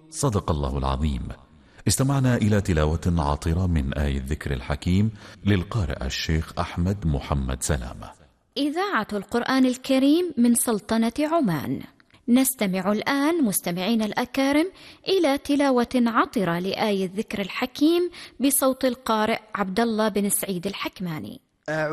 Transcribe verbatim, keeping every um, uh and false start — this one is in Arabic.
صدق الله العظيم. استمعنا إلى تلاوة عطرة من آية الذكر الحكيم للقارئ الشيخ أحمد محمد سلامة. إذاعة القرآن الكريم من سلطنة عمان. نستمع الآن مستمعين الأكارم إلى تلاوة عطرة لآية الذكر الحكيم بصوت القارئ عبد الله بن سعيد الحكماني.